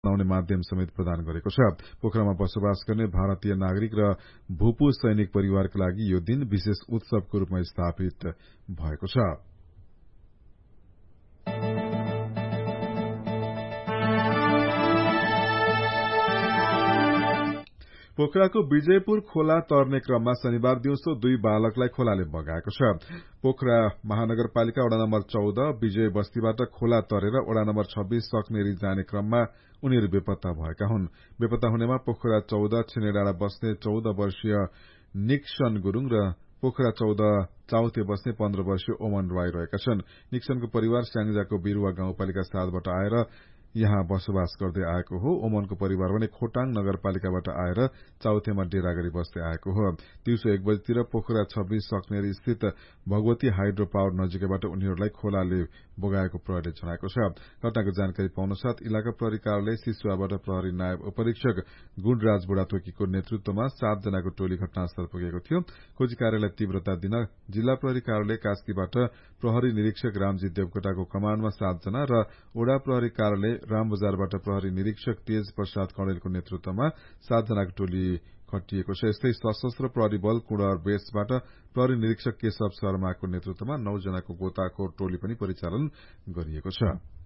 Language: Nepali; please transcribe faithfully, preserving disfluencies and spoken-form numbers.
बनाउने माध्यम समेत प्रदान गरेको छ। पोखरामा बसोबास गर्ने भारतीय नागरिक र भूपू सैनिक परिवारका लागि यो दिन विशेष उत्सवको रूपमा स्थापित भएको छ। पोखराको विजयपुर खोला तर्ने क्रममा शनिबार दिउँसो दुई बालकलाई खोलाले बगाएको छ। पोखरा महानगरपालिका वडा नम्बर चौध विजय बस्तीबाट खोला तरेर वडा नम्बर छब्बीस सक्नेरी जाने क्रममा उनीहरू बेपत्ता भएका हुन्। बेपत्ता हुनेमा पोखरा चौध छिनेडाँडा बस्ने चौध वर्षीय निक्सन गुरूङ र पोखरा चौध चाउते बस्ने पन्ध्र वर्षीय ओमन राई रहेका छन्। निक्सनको परिवार स्याङ्जाको बिरुवा गाउँपालिका सातबाट आएर यहाँ बसोबास गर्दै आएको हो। ओमनको परिवार भने खोटाङ नगरपालिकाबाट आएर चाउथेमा डेरा गरी बस्दै आएको हो। दिउँसो एक बजीतिर पोखरा छब्बीस सक्नेरी स्थित भगवती हाइड्रो पावर नजिकैबाट उनीहरूलाई खोलाले बगाएको प्रहरीले जनाएको छ। घटनाको जानकारी पाउन साथ इलाका प्रहरी कार्यालय सिसुवाबाट प्रहरी नायब उपरीक्षक गुणराज बुढाथोकीको नेतृत्वमा सातजनाको टोली घटनास्थल पुगेको थियो। खोजी कार्यलाई तीव्रता दिन जिल्ला प्रहरी कार्यालय कास्कीबाट प्रहरी निरीक्षक रामजी देवकोटाको कमाण्डमा सातजना र ओडा प्रहरी कार्यालय रामबजारबाट प्रहरी निरीक्षक तेज प्रसाद कणेलको नेतृत्वमा सातजनाको टोली खटिएको छ। यस्तै सशस्त्र प्रहरी बल कुडर बेसबाट प्रहरी निरीक्षक केशव शर्माको नेतृत्वमा नौ जनाको गोताखोर टोली पनि परिचालन गरिएको छ।